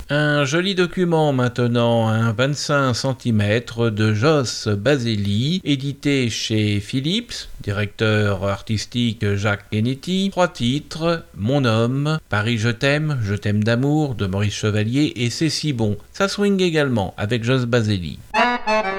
Un joli document maintenant, un 25 cm de Jos Baseli, édité chez Philips, directeur artistique Jacques Kennedy. 3 titres, Mon homme, Paris je t'aime d'amour de Maurice Chevalier et C'est si bon. Ça swing également avec Jos Baseli.